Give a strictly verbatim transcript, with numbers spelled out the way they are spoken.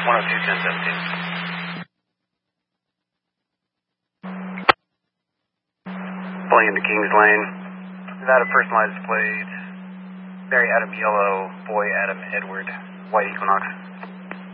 one oh two, ten seventeen. Pulling into Kings Lane. Nevada personalized plate. Mary Adam Yellow, Boy Adam Edward, White Equinox.